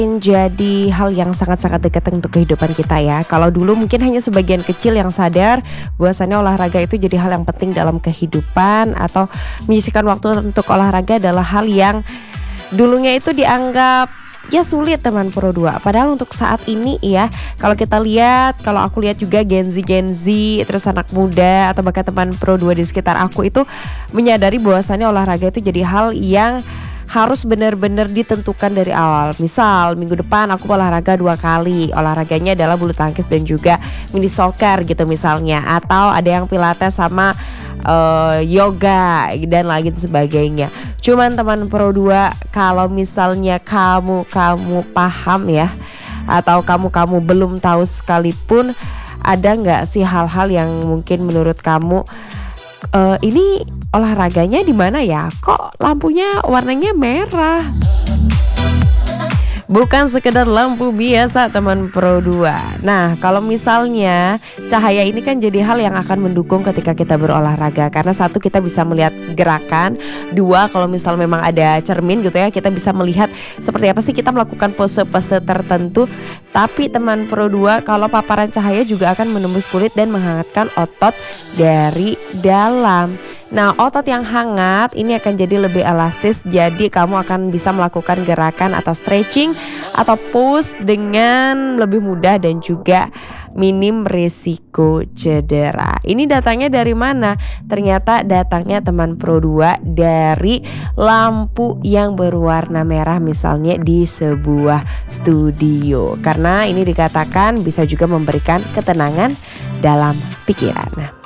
jadi hal yang sangat-sangat dekat untuk kehidupan kita ya. Kalau dulu mungkin hanya sebagian kecil yang sadar bahwasannya olahraga itu jadi hal yang penting dalam kehidupan, atau menyisihkan waktu untuk olahraga adalah hal yang dulunya itu dianggap ya sulit teman Pro 2. Padahal untuk saat ini ya, kalau kita lihat, kalau aku lihat juga Gen Z, terus anak muda atau bahkan teman Pro 2 di sekitar aku itu menyadari bahwasannya olahraga itu jadi hal yang harus benar-benar ditentukan dari awal. Misal minggu depan aku olahraga 2 kali. Olahraganya adalah bulu tangkis dan juga mini soccer gitu misalnya. Atau ada yang pilates sama yoga dan lagi sebagainya. Cuman teman Pro 2, kalau misalnya kamu paham ya, atau kamu belum tahu sekalipun, ada nggak sih hal-hal yang mungkin menurut kamu ini olahraganya di mana ya? Kok lampunya warnanya merah? Bukan sekedar lampu biasa teman Pro 2. Nah, kalau misalnya cahaya ini kan jadi hal yang akan mendukung ketika kita berolahraga. Karena satu, kita bisa melihat gerakan. Dua, kalau misal memang ada cermin gitu ya, kita bisa melihat seperti apa sih kita melakukan pose-pose tertentu. Tapi teman Pro 2, kalau paparan cahaya juga akan menembus kulit dan menghangatkan otot dari dalam. Nah, otot yang hangat ini akan jadi lebih elastis, jadi kamu akan bisa melakukan gerakan atau stretching atau push dengan lebih mudah dan juga minim risiko cedera. Ini datangnya dari mana? Ternyata datangnya teman Pro 2 dari lampu yang berwarna merah misalnya di sebuah studio. Karena ini dikatakan bisa juga memberikan ketenangan dalam pikiran.